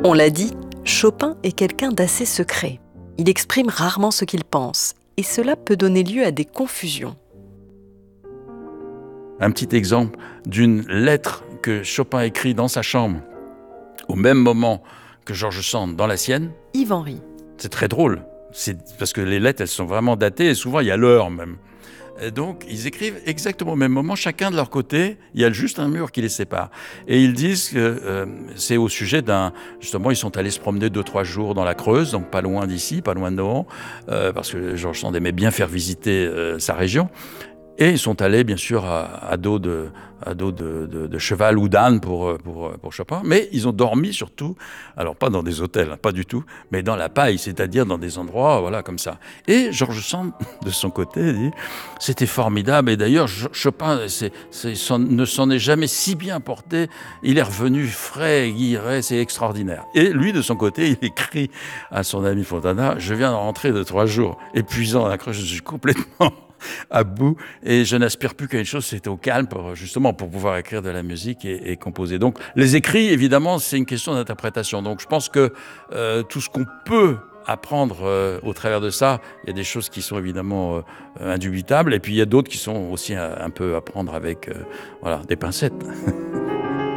On l'a dit, Chopin est quelqu'un d'assez secret. Il exprime rarement ce qu'il pense, et cela peut donner lieu à des confusions. Un petit exemple d'une lettre que Chopin écrit dans sa chambre au même moment que George Sand dans la sienne. Yves Henry. C'est très drôle, c'est parce que les lettres, elles sont vraiment datées et souvent il y a l'heure même. Et donc, ils écrivent exactement au même moment, chacun de leur côté. Il y a juste un mur qui les sépare. Et ils disent que c'est au sujet d'un... Justement, ils sont allés se promener 2-3 jours dans la Creuse, donc pas loin d'ici, pas loin de Nohant, parce que George Sand aimait bien faire visiter sa région. Et ils sont allés, bien sûr, à dos de cheval ou d'âne pour Chopin. Mais ils ont dormi surtout, alors pas dans des hôtels, hein, pas du tout, mais dans la paille, c'est-à-dire dans des endroits, voilà, comme ça. Et George Sand, de son côté, dit « C'était formidable. Et d'ailleurs, Chopin ne s'en est jamais si bien porté. Il est revenu frais, guilleret, c'est extraordinaire. » Et lui, de son côté, il écrit à son ami Fontana « Je viens de rentrer de 3 jours épuisant à la Creuse, je suis complètement... à bout, et je n'aspire plus qu'à une chose, c'est au calme, justement pour pouvoir écrire de la musique et composer. Donc les écrits, évidemment, c'est une question d'interprétation. Donc je pense que tout ce qu'on peut apprendre au travers de ça, il y a des choses qui sont évidemment indubitables, et puis il y a d'autres qui sont aussi un peu à prendre avec voilà, des pincettes.